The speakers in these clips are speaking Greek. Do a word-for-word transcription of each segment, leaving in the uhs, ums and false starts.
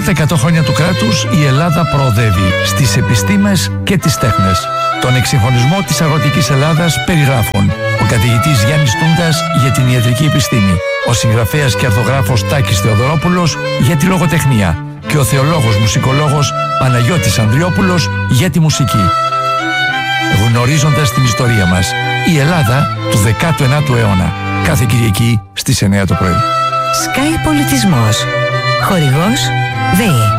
Πρώτα εκατό χρόνια του κράτους η Ελλάδα προοδεύει στις επιστήμες και τις τέχνες. Τον εξυγχρονισμό της αγροτικής Ελλάδας περιγράφουν ο καθηγητής Γιάννης Τούντας για την ιατρική επιστήμη, ο συγγραφέας και αρθογράφος Τάκης Θεοδωρόπουλος για τη λογοτεχνία και ο θεολόγος μουσικολόγος Παναγιώτης Ανδριόπουλος για τη μουσική. Γνωρίζοντας την ιστορία μας, η Ελλάδα του δέκατου ενάτου αιώνα. Κάθε Κυριακή στις εννιά το πρωί. Sky Πολιτισμός. Χορηγός ΔΕΗ.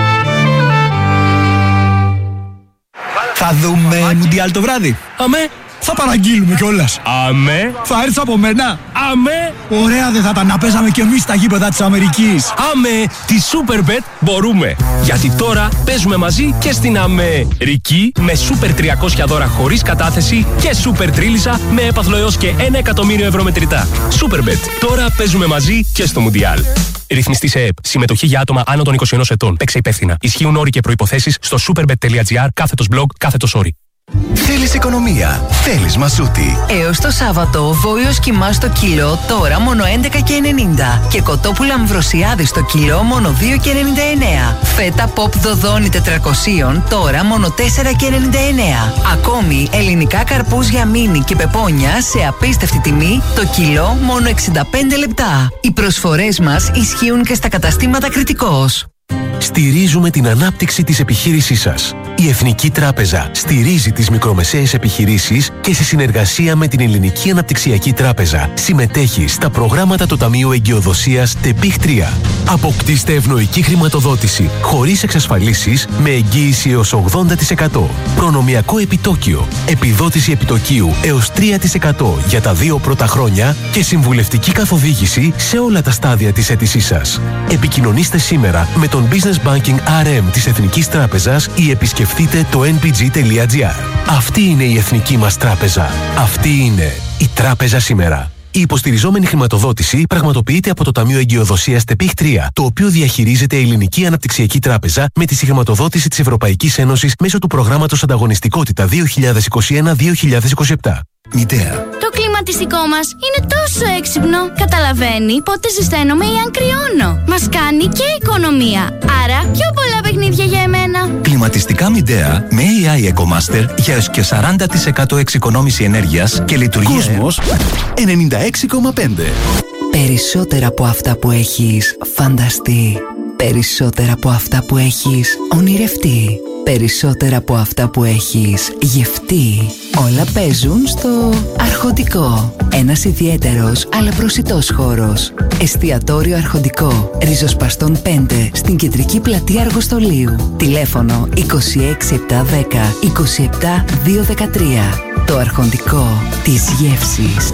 Θα δούμε Μουντιάλ το βράδυ. Αμέ. Θα παραγγείλουμε κιόλας. Αμέ. Θα έρθεις από μένα. Αμέ. Ωραία δεν θα τα να παίζαμε κι εμείς στα γήπεδα της Αμερικής. Αμέ. Τη Superbet μπορούμε. Γιατί τώρα παίζουμε μαζί και στην Αμερική με Super τριακόσια δώρα χωρίς κατάθεση και Super Τρίλισσα με έπαθλο έως και ένα εκατομμύριο ευρώ μετρητά. Superbet. Τώρα παίζουμε μαζί και στο Μουντιάλ. Ρυθμιστή σε ΕΕΠ. Συμμετοχή για άτομα άνω των είκοσι ενός ετών. Παίξε υπεύθυνα. Ισχύουν όροι και προϋποθέσεις στο superbet.gr κάθετος blog κάθετος όροι. Θέλεις οικονομία, θέλεις Μασούτη. Έως το Σάββατο, βόλιος κιμά στο κιλό, τώρα μόνο έντεκα και ενενήντα. Και κοτόπουλα αμβροσιάδη στο κιλό, μόνο δύο και ενενήντα εννέα. Φέτα pop δοδόνη τετρακόσια, τώρα μόνο τέσσερα και ενενήντα εννέα. Ακόμη, ελληνικά καρπούζια μίνι και πεπόνια σε απίστευτη τιμή, το κιλό μόνο εξήντα πέντε λεπτά. Οι προσφορές μας ισχύουν και στα καταστήματα Κρητικός. Στηρίζουμε την ανάπτυξη της επιχείρησής σας. Η Εθνική Τράπεζα στηρίζει τις μικρομεσαίες επιχειρήσεις και σε συνεργασία με την Ελληνική Αναπτυξιακή Τράπεζα συμμετέχει στα προγράμματα του Ταμείου Εγκυοδοσίας ΤΕΠΙΧ τρία. Αποκτήστε ευνοϊκή χρηματοδότηση χωρίς εξασφαλίσεις με εγγύηση έως ογδόντα τοις εκατό. Προνομιακό επιτόκιο, επιδότηση επιτοκίου έως τρία τοις εκατό για τα δύο πρώτα χρόνια και συμβουλευτική καθοδήγηση σε όλα τα στάδια της αίτησής σας. Επικοινωνήστε σήμερα με τον Business Banking αρ εμ της Εθνικής Τράπεζας ή επισκεφτείτε το εν πι τζι τελεία τζι άρ. Αυτή είναι η Εθνική μας Τράπεζα. Αυτή είναι η Τράπεζα σήμερα. Η υποστηριζόμενη χρηματοδότηση πραγματοποιείται από το Ταμείο Εγκυοδοσίας ΤΕΠΙΧ τρία, το οποίο διαχειρίζεται η Ελληνική Αναπτυξιακή Τράπεζα με τη συγχρηματοδότηση της Ευρωπαϊκής Ένωσης μέσω του προγράμματος Ανταγωνιστικότητα δύο χιλιάδες είκοσι ένα δύο χιλιάδες είκοσι επτά. Μητέα. Το κλιματιστικό μας είναι τόσο έξυπνο. Καταλαβαίνει πότε ζεσταίνομαι ή αν κρυώνω. Μας κάνει και οικονομία. Άρα πιο πολλά παιχνίδια για εμένα. Κλιματιστικά Μητέα με έι άι EcoMaster για έως και σαράντα τοις εκατό εξοικονόμηση ενέργειας και λειτουργία. Κόσμος ενενήντα έξι κόμμα πέντε. Περισσότερα από αυτά που έχεις φανταστεί. Περισσότερα από αυτά που έχεις ονειρευτεί. Περισσότερα από αυτά που έχεις γευτεί. Όλα παίζουν στο Αρχοντικό. Ένας ιδιαίτερος αλλά προσιτός χώρος. Εστιατόριο Αρχοντικό. Ριζοσπαστών πέντε στην κεντρική πλατεία Αργοστολίου. Τηλέφωνο είκοσι έξι επτακόσια δέκα είκοσι επτά διακόσια δεκατρία. Το Αρχοντικό της γεύσης.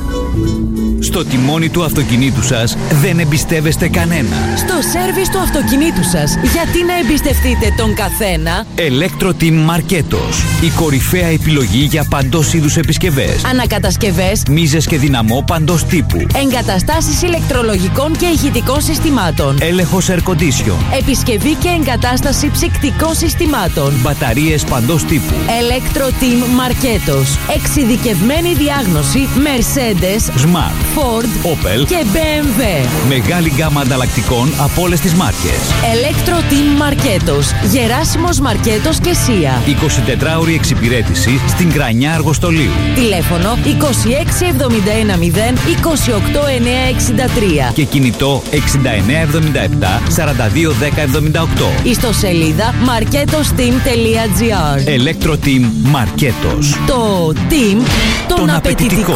Στο τιμόνι του αυτοκινήτου σας δεν εμπιστεύεστε κανένα. Στο σέρβις του αυτοκινήτου σας, γιατί να εμπιστευτείτε τον καθένα? Electro-Team Marketos. Η κορυφαία επιλογή για παντός είδους επισκευές. Ανακατασκευές, μίζες και δυναμό παντός τύπου. εγκαταστάσεις ηλεκτρολογικών και ηχητικών συστημάτων. Έλεγχος air condition. Επισκευή και εγκατάσταση ψυκτικών συστημάτων. Μπαταρίες παντός τύπου. Electro-Team Marketos. Εξειδικευμένη διάγνωση Mercedes, Smart, Ford, Opel και μπι εμ ντάμπλιου. Μεγάλη γκάμα ανταλλακτικών από όλες τις μάρκες. Electro-Team Marketos. Γεράσιμος Μαρκέτος και Σία. εικοσιτετράωρη εξυπηρέτηση στην Κρανιά Αργοστολίου. Τηλέφωνο είκοσι έξι εβδομήντα ένα μηδέν είκοσι οκτώ εννιακόσια εξήντα τρία. Και κινητό εξήντα εννέα εβδομήντα επτά σαράντα δύο δέκα εβδομήντα οκτώ. Ιστοσελίδα marketosteam τελεία τζι άρ. Electro-Team Marketos. Το team των, των απαιτητικών.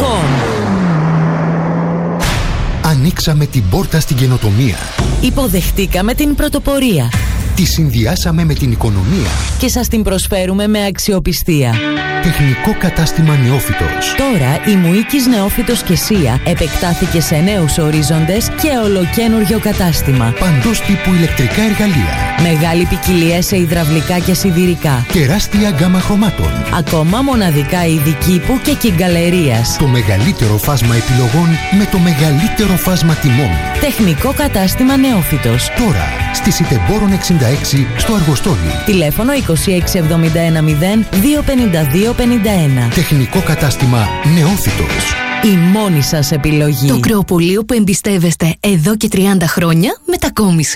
Ανοίξαμε την πόρτα στην καινοτομία. Υποδεχτήκαμε την πρωτοπορία. Τη συνδυάσαμε με την οικονομία. Και σας την προσφέρουμε με αξιοπιστία. Τεχνικό κατάστημα Νεόφυτος. Τώρα η Μουίκης Νεόφυτος και Σία επεκτάθηκε σε νέους ορίζοντες και ολοκένουργιο κατάστημα. Παντός τύπου ηλεκτρικά εργαλεία. Μεγάλη ποικιλία σε υδραυλικά και σιδηρικά. Τεράστια γκάμα χρωμάτων. Ακόμα μοναδικά είδη κήπου και κυγκαλερίας. Το μεγαλύτερο φάσμα επιλογών με το μεγαλύτερο φάσμα τιμών. Τεχνικό κατάστημα Νεόφυτος. Τώρα στη Σιτεμπόρων εξήντα έξι στο Αργοστόλι. Τηλέφωνο είκοσι έξι εβδομήντα ένα μηδέν δύο πενήντα δύο πενήντα ένα. Τεχνικό κατάστημα Νεόφυτος. Η μόνη σας επιλογή. Το κρεοπολείο που εμπιστεύεστε εδώ και τριάντα χρόνια μετακόμισε.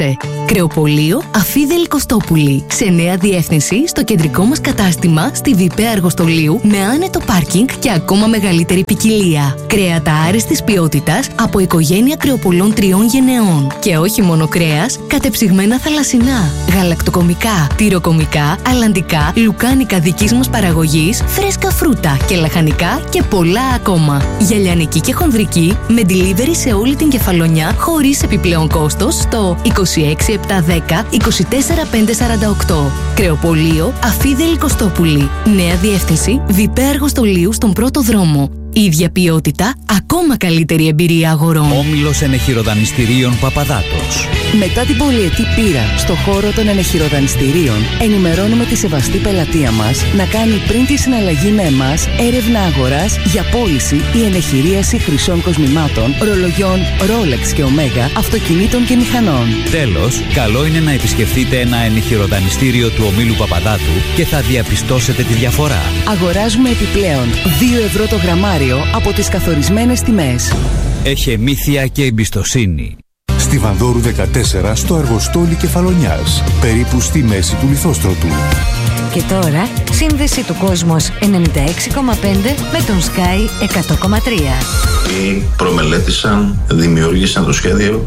Κρεοπωλείο Αφίδελη Κωστόπουλη. Σε νέα διεύθυνση στο κεντρικό μας κατάστημα στη Βιπαία Αργοστολίου με άνετο πάρκινγκ και ακόμα μεγαλύτερη ποικιλία. Κρέατα άριστης ποιότητας από οικογένεια κρεοπολών τριών γενεών. Και όχι μόνο κρέας, κατεψυγμένα θαλασσινά, γαλακτοκομικά, τυροκομικά, αλλαντικά, λουκάνικα δικής μας παραγωγής, φρέσκα φρούτα και λαχανικά και πολλά ακόμα. Για λιανική και χονδρική με delivery σε όλη την Κεφαλονιά χωρίς επιπλέον κόστος στο είκοσι έξι επτακόσια δέκα είκοσι τέσσερα πεντακόσια σαράντα οκτώ. Κρεοπωλείο Αφίδελη Κωστόπουλη. Νέα διεύθυνση Βιπαία Αργοστολίου στον πρώτο δρόμο. Ίδια ποιότητα, ακόμα καλύτερη εμπειρία αγορών. Όμιλος Ενεχειροδανιστηρίων Παπαδάτος. Μετά την πολυετή πείρα στο χώρο των ενεχειροδανιστηρίων, ενημερώνουμε τη σεβαστή πελατεία μας να κάνει πριν τη συναλλαγή με εμάς έρευνα αγοράς για πώληση ή ενεχειρίαση χρυσών κοσμημάτων, ρολογιών Rolex και Omega, αυτοκινήτων και μηχανών. Τέλος, καλό είναι να επισκεφτείτε ένα ενεχειροδανιστήριο του ομίλου Παπαδάτου και θα διαπιστώσετε τη διαφορά. Αγοράζουμε επιπλέον δύο ευρώ το γραμμάριο από τις καθορισμένες τιμές. Έχει μύθια και εμπιστοσύνη. Στη Βανδόρου δεκατέσσερα στο Αργοστόλι Κεφαλονιάς, περίπου στη μέση του Λιθόστρωτου. Και τώρα, σύνδεση του Κόσμος ενενήντα έξι κόμμα πέντε με τον Sky εκατό κόμμα τρία. Ή προμελέτησαν, δημιούργησαν το σχέδιο.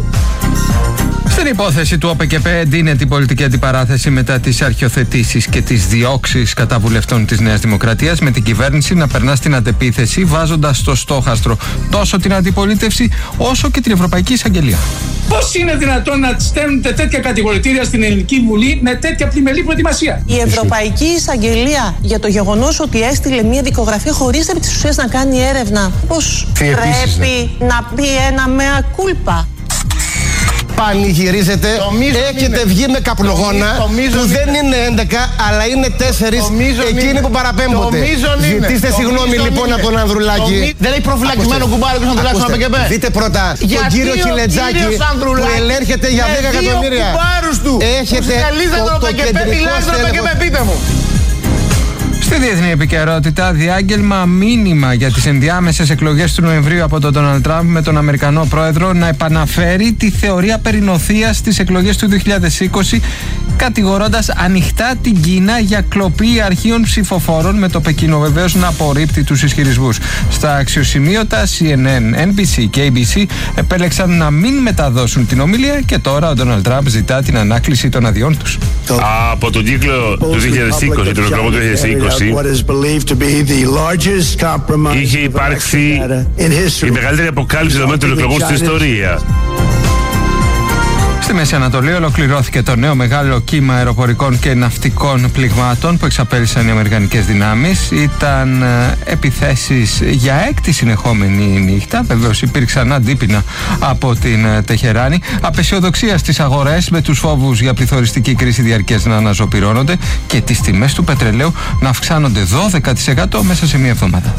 Στην υπόθεση του ΟΠΕΚΕΠΕ εντείνει την πολιτική αντιπαράθεση μετά τις αρχιοθετήσεις και τις διώξεις κατά βουλευτών της Νέας Δημοκρατίας, με την κυβέρνηση να περνά στην αντεπίθεση, βάζοντας στο στόχαστρο τόσο την αντιπολίτευση όσο και την Ευρωπαϊκή Εισαγγελία. Πώς είναι δυνατόν να στέλνετε τέτοια κατηγορητήρια στην Ελληνική Βουλή με τέτοια πλημελή προετοιμασία? Η Ευρωπαϊκή Εισαγγελία για το γεγονός ότι έστειλε μια δικογραφία χωρίς επί της ουσίας να κάνει έρευνα, πώς πρέπει να πει ένα mea culpa? Πανηγυρίζετε, έχετε βγει με καπνογόνα που δεν είναι έντεκα αλλά είναι τέσσερις εκείνοι που παραπέμπονται. Ζητήστε συγγνώμη λοιπόν από τον Ανδρουλάκη. Δεν έχει προφυλακισμένο κουμπάρι που Ανδρουλάκη στον ΟΠΕΚΕΠΕ. Δείτε πρώτα τον κύριο Χιλετζάκη που ελέγχεται για δέκα εκατομμύρια. Έχετε το κεντρικό στέλεχος. Στη διεθνή επικαιρότητα, διάγγελμα μήνυμα για τις ενδιάμεσες εκλογές του Νοεμβρίου από τον Ντόναλντ Τραμπ, με τον Αμερικανό πρόεδρο να επαναφέρει τη θεωρία περινοθείας στις εκλογές του δύο χιλιάδες είκοσι, κατηγορώντας ανοιχτά την Κίνα για κλοπή αρχείων ψηφοφόρων, με το Πεκίνο βεβαίως να απορρίπτει τους ισχυρισμούς. Στα αξιοσημείωτα σι εν εν, εν μπι σι και έι μπι σι επέλεξαν να μην μεταδώσουν την ομιλία και τώρα ο Ντόναλντ Τραμπ ζητά την ανάκληση των αδειών τους. Από τον κύκλο του δύο χιλιάδες είκοσι, του εκλογικού του δύο χιλιάδες είκοσι, είχε υπάρξει η μεγαλύτερη αποκάλυψη δεδομένων των εκλογών στην ιστορία. Στη Μέση Ανατολή ολοκληρώθηκε το νέο μεγάλο κύμα αεροπορικών και ναυτικών πληγμάτων που εξαπέλυσαν οι αμερικανικές δυνάμεις. Ήταν επιθέσεις για έκτη συνεχόμενη νύχτα. Βεβαίως υπήρξαν αντίπεινα από την Τεχεράνη. Απεσιοδοξία στις αγορές, με τους φόβους για πληθωριστική κρίση διαρκές να αναζωπυρώνονται και τις τιμές του πετρελαίου να αυξάνονται δώδεκα τοις εκατό μέσα σε μία εβδομάδα.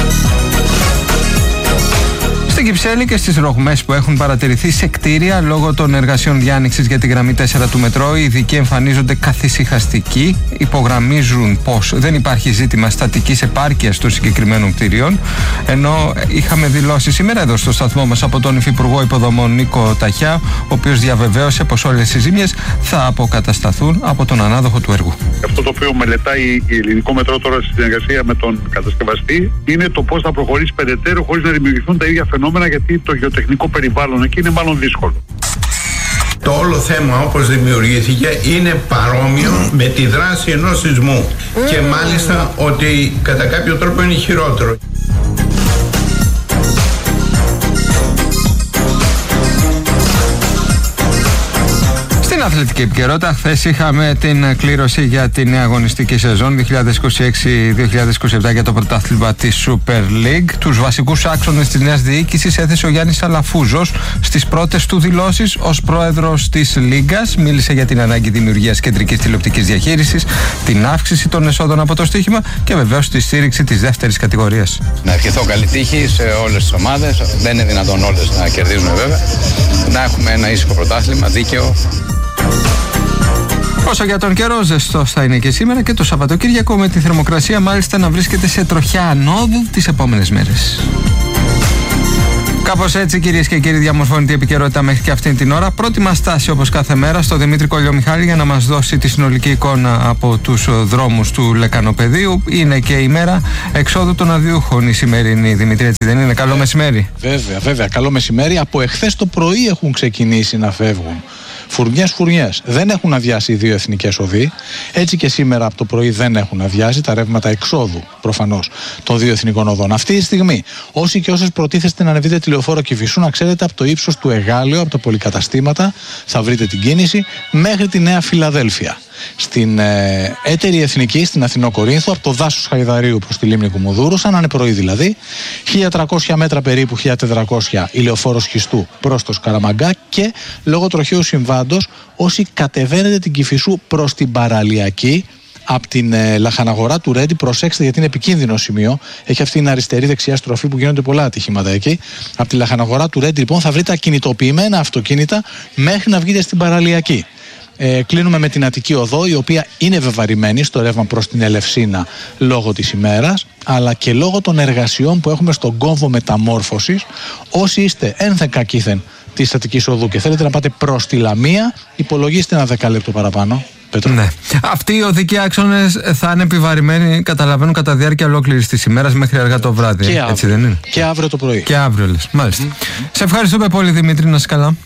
Στην Κυψέλη και στις ρογμές που έχουν παρατηρηθεί σε κτίρια λόγω των εργασιών διάνοιξης για τη γραμμή τέσσερα του μετρό, οι ειδικοί εμφανίζονται καθησυχαστικοί. Υπογραμμίζουν πως δεν υπάρχει ζήτημα στατικής επάρκειας των συγκεκριμένων κτιριών, ενώ είχαμε δηλώσει σήμερα εδώ στο σταθμό μας από τον Υφυπουργό Υποδομών Νίκο Ταχιά, ο οποίος διαβεβαίωσε πως όλες οι ζήμιες θα αποκατασταθούν από τον ανάδοχο του έργου. Αυτό το οποίο μελετάει η Ελληνικό Μετρό τώρα στη συνεργασία με τον κατασκευαστή είναι το πώς θα προχωρήσει περαιτέρω χωρίς να δημιουργηθούν τα ίδια φαινόμενα, γιατί το γεωτεχνικό περιβάλλον εκεί είναι μάλλον δύσκολο. Το όλο θέμα όπως δημιουργήθηκε είναι παρόμοιο με τη δράση ενός σεισμού mm. και μάλιστα ότι κατά κάποιο τρόπο είναι χειρότερο. Στην αθλητική επικαιρότητα, χθες είχαμε την κλήρωση για την νέα αγωνιστική σεζόν δύο χιλιάδες είκοσι έξι δύο χιλιάδες είκοσι επτά για το πρωτάθλημα της Super League. Τους βασικούς άξονες της νέας διοίκησης έθεσε ο Γιάννης Αλαφούζος στις πρώτες του δηλώσεις ως πρόεδρος της Λίγκας. Μίλησε για την ανάγκη δημιουργίας κεντρικής τηλεοπτικής διαχείρισης, την αύξηση των εσόδων από το στοίχημα και βεβαίως τη στήριξη της δεύτερης κατηγορίας. Να ευχηθώ καλή τύχη σε όλες τις ομάδες. Δεν είναι δυνατόν όλες να κερδίζουν βέβαια. Να έχουμε ένα ήσυχο πρωτάθλημα, δίκαιο. Όσο για τον καιρό, ζεστός θα είναι και σήμερα και το Σαββατοκύριακο, με τη θερμοκρασία μάλιστα να βρίσκεται σε τροχιά ανόδου τις επόμενες μέρες. Κάπως έτσι, κυρίες και κύριοι, διαμορφώνεται η επικαιρότητα μέχρι και αυτήν την ώρα. Πρώτη μας στάση, όπως κάθε μέρα, στο Δημήτρη Κολιομιχάλη για να μας δώσει τη συνολική εικόνα από τους δρόμους του Λεκανοπεδίου. Είναι και η μέρα εξόδου των αδειούχων η σημερινή, Δημήτρη, έτσι δεν είναι? Καλό μεσημέρι. Βέβαια, βέβαια, καλό μεσημέρι. Από εχθές το πρωί έχουν ξεκινήσει να φεύγουν. Φουρνιές, φουρνιές. Δεν έχουν αδειάσει οι δύο εθνικές οδοί. Έτσι και σήμερα από το πρωί δεν έχουν αδειάσει τα ρεύματα εξόδου, προφανώς, των δύο εθνικών οδών. Αυτή τη στιγμή, όσοι και όσες προτίθεστε να ανεβείτε τη λεωφόρο Κηφισού, να ξέρετε από το ύψος του Εγάλεω, από τα πολυκαταστήματα, θα βρείτε την κίνηση μέχρι τη Νέα Φιλαδέλφια. Στην ε, έτερη εθνική, στην Αθηνό Κορίνθο, από το δάσος Χαϊδαρίου προς τη λίμνη Κουμουνδούρου, σαν να είναι πρωί δηλαδή, χίλια τριακόσια μέτρα περίπου, χίλια τετρακόσια η λεωφόρος Χιστού προς το Σκαραμαγκά, και λόγω τροχαίου συμβάντος, όσοι κατεβαίνετε την Κηφισού προς την Παραλιακή, από την ε, λαχαναγορά του Ρέντι, προσέξτε γιατί είναι επικίνδυνο σημείο. Έχει αυτή την αριστερή-δεξιά στροφή που γίνονται πολλά ατυχήματα εκεί. Από τη λαχαναγορά του Ρέντι, λοιπόν, θα βρείτε ακινητοποιημένα αυτοκίνητα μέχρι να βγείτε στην Παραλιακή. Ε, κλείνουμε με την Αττική Οδό, η οποία είναι βεβαρημένη στο ρεύμα προς την Ελευσίνα λόγω της ημέρας, αλλά και λόγω των εργασιών που έχουμε στον κόμβο μεταμόρφωσης. Όσοι είστε ένθεν κακήθεν της Αττικής Οδού και θέλετε να πάτε προς τη Λαμία, υπολογίστε ένα δεκάλεπτο παραπάνω. Πέτρο. Ναι. Αυτοί οι οδικοί άξονες θα είναι επιβαρημένοι, καταλαβαίνουν, κατά διάρκεια ολόκληρης της ημέρας μέχρι αργά το βράδυ. Και έτσι αύριο. δεν είναι? Και αύριο το πρωί. Και αύριο λες. Μάλιστα. Mm-hmm. Σε ευχαριστούμε πολύ, Δημήτρη, να είσαι καλά.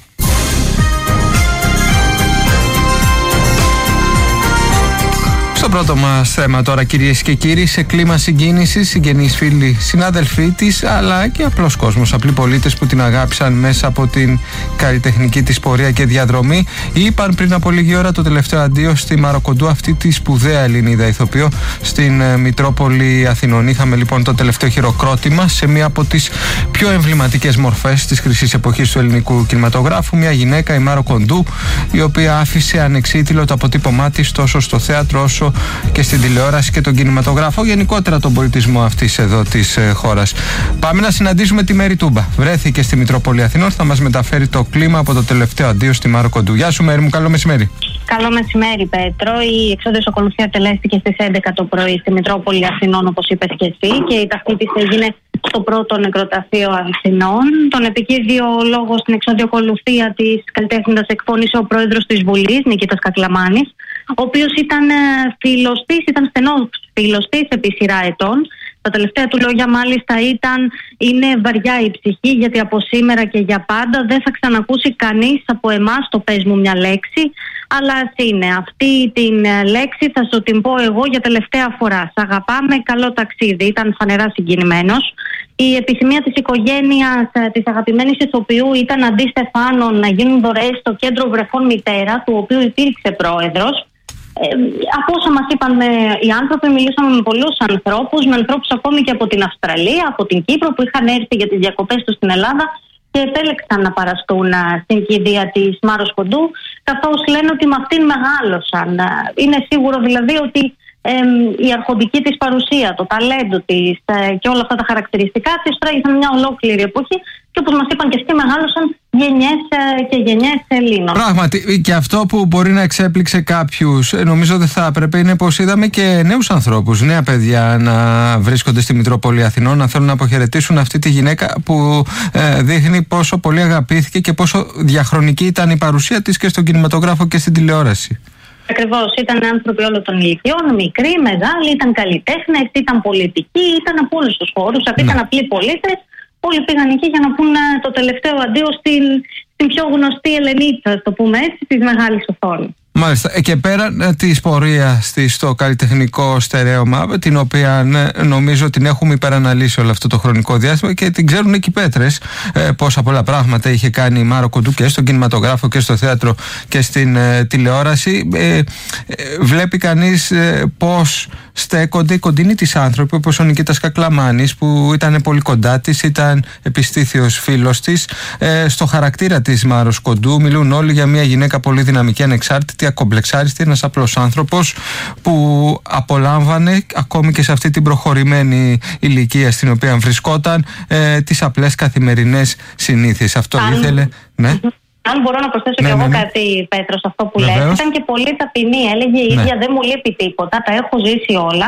Στο πρώτο μας θέμα τώρα, κυρίες και κύριοι, σε κλίμα συγκίνησης, συγγενείς, φίλοι, συνάδελφοί της, αλλά και απλός κόσμος, απλοί πολίτες που την αγάπησαν μέσα από την καλλιτεχνική της πορεία και διαδρομή, είπαν πριν από λίγη ώρα το τελευταίο αντίο στη Μάρο Κοντού, αυτή τη σπουδαία Ελληνίδα ηθοποιό στην ε, Μητρόπολη Αθηνών. Είχαμε λοιπόν το τελευταίο χειροκρότημα σε μία από τις πιο εμβληματικές μορφές της χρυσής εποχής του ελληνικού κινηματογράφου, μια γυναίκα, η Μάρο Κοντού, η οποία άφησε ανεξίτηλο το αποτύπωμά της τόσο στο θέατρο όσο και στην τηλεόραση και τον κινηματογράφο, γενικότερα τον πολιτισμό αυτής εδώ της ε, χώρας. Πάμε να συναντήσουμε τη Μέρη Τούμπα. Βρέθηκε στη Μητρόπολη Αθηνών, θα μας μεταφέρει το κλίμα από το τελευταίο αντίο στη Μάρο Κοντού. Γεια σου, Μέρη μου, καλό μεσημέρι. Καλό μεσημέρι, Πέτρο. Η εξόδιος ακολουθία τελέστηκε στις έντεκα το πρωί στη Μητρόπολη Αθηνών, όπως είπες και εσύ, και η ταυτή έγινε στο πρώτο νεκροταφείο Αθηνών. Τον επικίδιο λόγο στην εξόδιο ακολουθία της καλλιτέχνητας εκφώνησε ο πρόεδρος της Βουλής, Νικήτας Κακλαμάνης, ο οποίος ήταν φίλος της, ήταν στενός φίλος της επί σειρά ετών. Τα τελευταία του λόγια μάλιστα ήταν: είναι βαριά η ψυχή, γιατί από σήμερα και για πάντα δεν θα ξανακούσει κανείς από εμάς το πες μου μια λέξη, αλλά ας είναι. Αυτή την λέξη θα σου την πω εγώ για τελευταία φορά. Σ' αγαπάμε, καλό ταξίδι. Ήταν φανερά συγκινημένος. Η επιθυμία της οικογένειας της αγαπημένης ηθοποιού ήταν αντί Στεφάνων να γίνουν δωρεές στο κέντρο βρεφών μητέρα, του οποίου υπήρξε πρόεδρος. Ε, από όσα μας είπαν με, οι άνθρωποι, μιλήσαμε με πολλούς ανθρώπους, με ανθρώπους ακόμη και από την Αυστραλία, από την Κύπρο, που είχαν έρθει για τις διακοπές τους στην Ελλάδα και επέλεξαν να παραστούν α, στην κηδεία της Μάρος Κοντού, καθώς λένε ότι με αυτήν μεγάλωσαν. Είναι σίγουρο δηλαδή ότι ε, η αρχοντική της παρουσία, το ταλέντο της ε, και όλα αυτά τα χαρακτηριστικά της τράγησαν μια ολόκληρη εποχή, και όπως μας είπαν και αυτοί, μεγάλωσαν γενιές και γενιές Ελλήνων. Πράγματι, και αυτό που μπορεί να εξέπληξε κάποιους, νομίζω δεν θα έπρεπε, είναι πως είδαμε και νέους ανθρώπους, νέα παιδιά να βρίσκονται στη Μητρόπολη Αθηνών, να θέλουν να αποχαιρετήσουν αυτή τη γυναίκα που ε, δείχνει πόσο πολύ αγαπήθηκε και πόσο διαχρονική ήταν η παρουσία της και στον κινηματογράφο και στην τηλεόραση. Ακριβώς, ήταν άνθρωποι όλων των ηλικιών, μικροί, μεγάλοι, ήταν καλλιτέχνες, ήταν πολιτικοί, ήταν από όλους τους χώρους, ναι. Ήταν απλοί πολίτες. Όλοι πήγαν εκεί για να πούνε το τελευταίο αντίο στην, στην πιο γνωστή Ελενίτσα, το πούμε έτσι, της μεγάλης οθόνης. Μάλιστα. Και πέραν της πορείας της στο καλλιτεχνικό στερέωμα, την οποία ναι, νομίζω την έχουμε υπεραναλύσει όλο αυτό το χρονικό διάστημα και την ξέρουν εκεί πέτρες ε, πόσα πολλά πράγματα είχε κάνει η Μάρο Κοντού και στον κινηματογράφο και στο θέατρο και στην ε, τηλεόραση. Ε, ε, βλέπει κανείς ε, πώς στέκονται οι κοντινοί της άνθρωποι, όπως ο Νικήτας Κακλαμάνης, που ήταν πολύ κοντά της, ήταν επιστήθιος φίλος της. Ε, στο χαρακτήρα της Μάρος Κοντού μιλούν όλοι για μια γυναίκα πολύ δυναμική, ανεξάρτητη, ακομπλεξάριστη, ένας απλός άνθρωπος που απολάμβανε ακόμη και σε αυτή την προχωρημένη ηλικία στην οποία βρισκόταν ε, τις απλές καθημερινές συνήθειες. Αυτό Αν... ήθελε. Ναι. Αν μπορώ να προσθέσω ναι, και ναι, εγώ ναι. κάτι, Πέτρο, σε αυτό που Βεβαίως. λες, ήταν και πολύ ταπεινή. Έλεγε η ναι. ίδια: δεν μου λείπει τίποτα, τα έχω ζήσει όλα.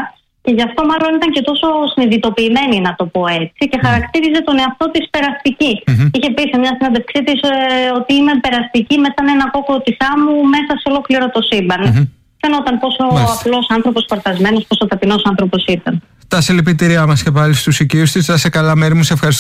Και γι' αυτό μάλλον ήταν και τόσο συνειδητοποιημένη, να το πω έτσι, και χαρακτήριζε τον εαυτό της περαστική. Mm-hmm. Είχε πει σε μια συνέντευξή της ε, ότι είμαι περαστική με σαν ένα κόκκο της άμμου μέσα σε ολόκληρο το σύμπαν. Mm-hmm. Φαινόταν πόσο απλός άνθρωπος, χορτασμένος, πόσο ταπεινός άνθρωπος ήταν. Τα συλληπιτήριά μας και πάλι στους οικείους της. Θα σε καλά, Μέρη μου, σε ευχαριστώ.